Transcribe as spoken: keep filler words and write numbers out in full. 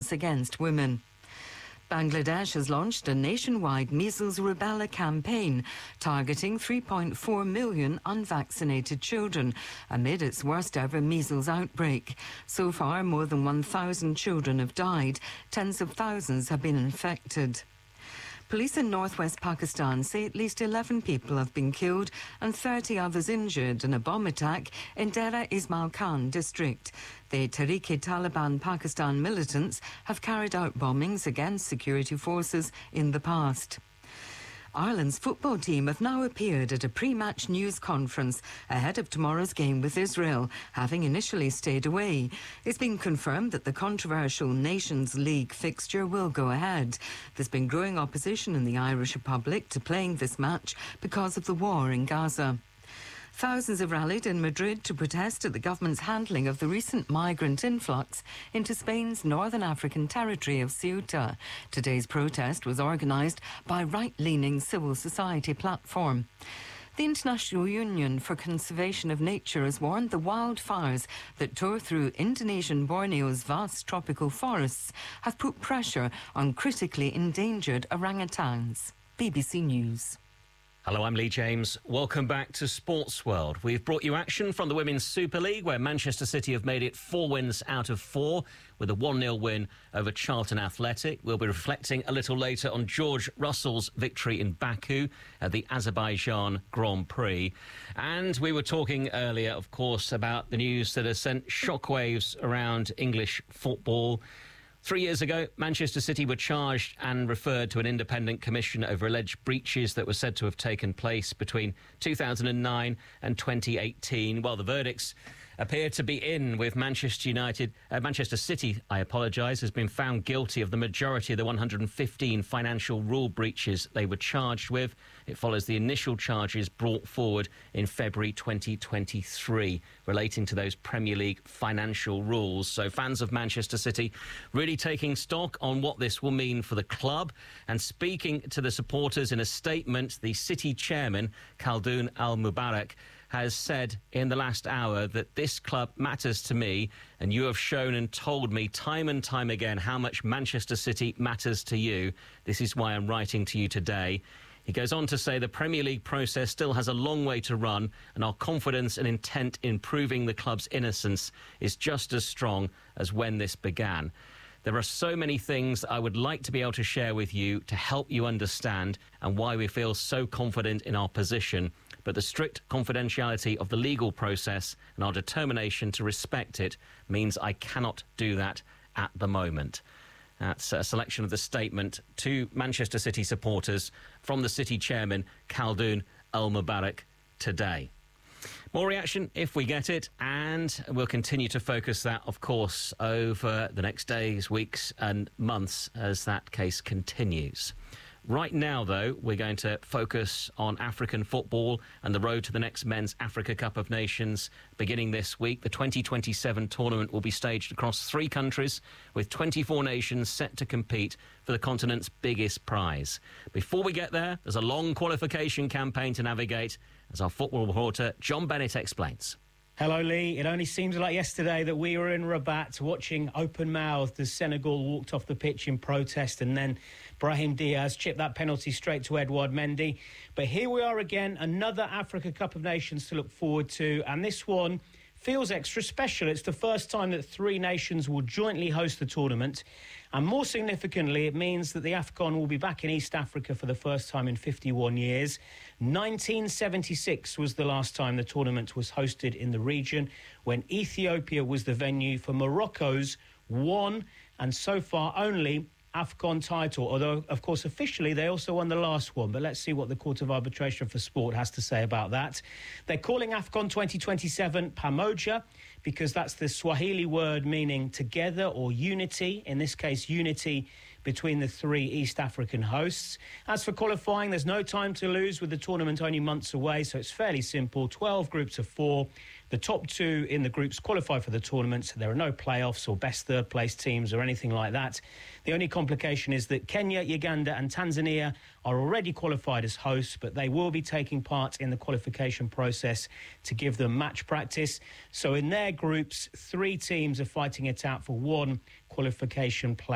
violence against women. Bangladesh has launched a nationwide measles rubella campaign targeting three point four million unvaccinated children amid its worst ever measles outbreak. So far, more than one thousand children have died. Tens of thousands have been infected. Police in northwest Pakistan say at least eleven people have been killed and thirty others injured in a bomb attack in Dera Ismail Khan district. The Tehreek-e-Taliban Pakistan militants have carried out bombings against security forces in the past. Ireland's football team have now appeared at a pre-match news conference ahead of tomorrow's game with Israel, having initially stayed away. It's been confirmed that the controversial Nations League fixture will go ahead. There's been growing opposition in the Irish Republic to playing this match because of the war in Gaza. Thousands have rallied in Madrid to protest at the government's handling of the recent migrant influx into Spain's northern African territory of Ceuta. Today's protest was organised by right-leaning civil society platform. The International Union for Conservation of Nature has warned the wildfires that tore through Indonesian Borneo's vast tropical forests have put pressure on critically endangered orangutans. B B C News. Hello, I'm Lee James. Welcome back to Sports World. We've brought you action from the Women's Super League, where Manchester City have made it four wins out of four with a one nil win over Charlton Athletic. We'll be reflecting a little later on George Russell's victory in Baku at the Azerbaijan Grand Prix. And we were talking earlier, of course, about the news that has sent shockwaves around English football. Three years ago, Manchester City were charged and referred to an independent commission over alleged breaches that were said to have taken place between two thousand nine and twenty eighteen. Well, the verdicts appear to be in, with Manchester United, uh, Manchester City, I apologise, has been found guilty of the majority of the one hundred fifteen financial rule breaches they were charged with. It follows the initial charges brought forward in February twenty twenty-three relating to those Premier League financial rules. So fans of Manchester City really taking stock on what this will mean for the club. And speaking to the supporters in a statement, the City chairman, Khaldoon Al-Mubarak, has said in the last hour that this club matters to me, and you have shown and told me time and time again how much Manchester City matters to you. This is why I'm writing to you today. He goes on to say the Premier League process still has a long way to run, and our confidence and intent in proving the club's innocence is just as strong as when this began. There are so many things that I would like to be able to share with you to help you understand and why we feel so confident in our position. But the strict confidentiality of the legal process and our determination to respect it means I cannot do that at the moment. That's a selection of the statement to Manchester City supporters from the City chairman, Khaldoon Al-Mubarak, today. More reaction if we get it, and we'll continue to focus that, of course, over the next days, weeks and months as that case continues. Right now, though, we're going to focus on African football and the road to the next Men's Africa Cup of Nations beginning this week. The twenty twenty-seven tournament will be staged across three countries, with twenty-four nations set to compete for the continent's biggest prize. Before we get there, there's a long qualification campaign to navigate, as our football reporter John Bennett explains. Hello, Lee. It only seems like yesterday that we were in Rabat watching open-mouthed as Senegal walked off the pitch in protest, and then Brahim Diaz chipped that penalty straight to Edouard Mendy. But here we are again, another Africa Cup of Nations to look forward to, and this one feels extra special. It's the first time that three nations will jointly host the tournament. And more significantly, it means that the AFCON will be back in East Africa for the first time in fifty-one years. nineteen seventy-six was the last time the tournament was hosted in the region, when Ethiopia was the venue for Morocco's one and so far only AFCON title, although, of course, officially they also won the last one. But let's see what the Court of Arbitration for Sport has to say about that. They're calling AFCON twenty twenty-seven Pamoja, because that's the Swahili word meaning together or unity, in this case unity between the three East African hosts. As for qualifying, there's no time to lose, with the tournament only months away, so it's fairly simple. twelve groups of four. The top two in the groups qualify for the tournament. There are no playoffs or best third-place teams or anything like that. The only complication is that Kenya, Uganda and Tanzania are already qualified as hosts, but they will be taking part in the qualification process to give them match practice. So in their groups, three teams are fighting it out for one qualification place.